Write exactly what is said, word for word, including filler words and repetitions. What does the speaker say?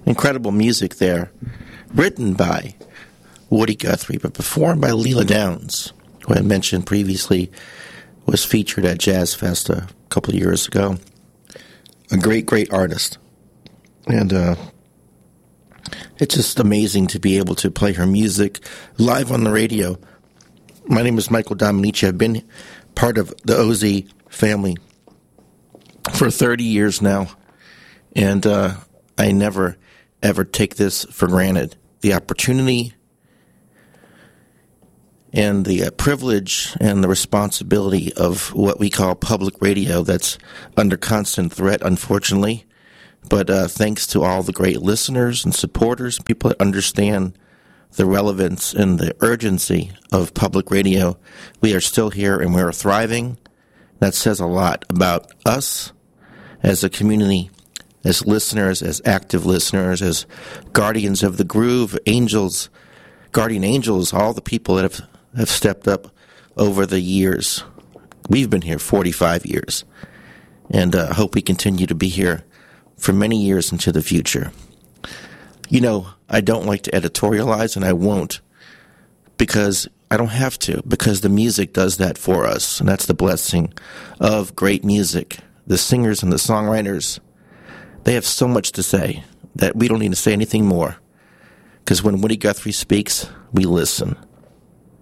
Incredible music there, written by Woody Guthrie, but performed by Leela Downs, who I mentioned previously was featured at Jazz Fest a couple of years ago. A great, great artist. And uh, it's just amazing to be able to play her music live on the radio. My name is Michael Dominici. I've been part of the O Z family for thirty years now. And uh, I never, ever take this for granted. The opportunity and the uh, privilege and the responsibility of what we call public radio that's under constant threat, unfortunately. But uh, thanks to all the great listeners and supporters, people that understand the relevance and the urgency of public radio, we are still here and we're thriving. That says a lot about us as a community, as listeners, as active listeners, as guardians of the groove, angels, guardian angels, all the people that have have stepped up over the years. We've been here forty-five years, and I uh, hope we continue to be here for many years into the future. You know, I don't like to editorialize, and I won't, because I don't have to, because the music does that for us, and that's the blessing of great music. The singers and the songwriters, they have so much to say that we don't need to say anything more, because when Woody Guthrie speaks, we listen.